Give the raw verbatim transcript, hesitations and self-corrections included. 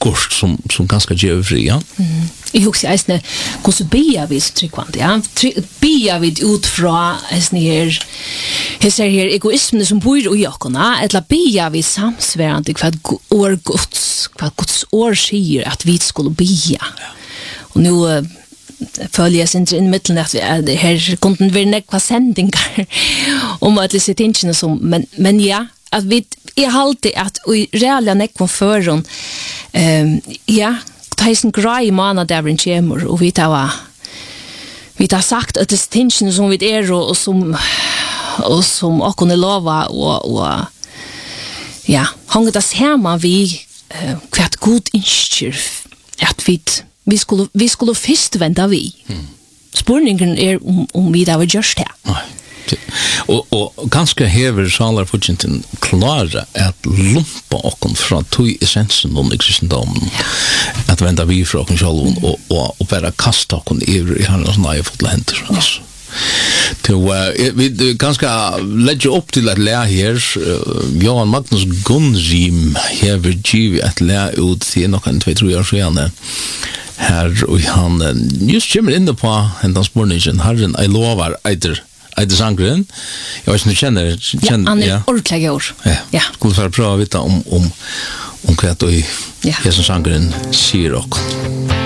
akkurat som, som ganska djurfria. Mm. Jag husker eisne, hvordan bia vi så tryggvant, ja? Bia vi ut fra eisne her, her her egoismen som bor i okkona, etla bia vi samsværande hva år Guds, hva Guds år sier at vi skulle bia. Ja. Og nu uh, følger jeg sin inn i middelen at vi er her kunne være nekva sendingar om at disse tingene som, men, men ja, at vi, jeg halte at vi realia nekva føren, um, ja, det er en grei måned der vi kommer, og vi tar, vi tar sagt at disse tingene som vi er, og, og som, og som åkken er lova, og, og ja, hanget oss hjemme vi uh, hva et god innskjer, at vi Vi skulle, vi skulle først vente vi. Mm. Spurningen er om, om vi da var gjørst her. Nei. Og, og ganske hever salar fortjenten klare at lumpa okken fra tog essensen om kristendommen. Ja. At vente vi fra okken selv mm. og, og, og bare kaste okken i hans nøye fotla henter. Altså. Til, uh, vi ganske legge opp til et lære her. Uh, Johan Magnus Gunnrim hever givet et lære ut til noen tve, tre år siden. Her, og han just kommer inne på hentan spurningen, Herren, jeg lovar eider, eider sangren. Jeg vet ikke, du kjenner, kjenner ja, han er ja. ordentlig år. Ja, ja. Skulle få prøve å vite om, om, om hva du i ja. Hesen sangren sier også.